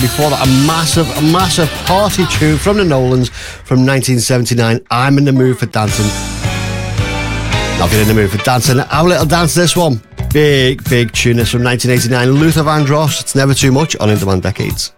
before that, a massive party tune from the Nolans from 1979, I'm in the Mood for Dancing. Not in the mood for dancing. Have a little dance to this one. Big tune. This from 1989. Luther Vandross. It's Never Too Much on In Demand Decades.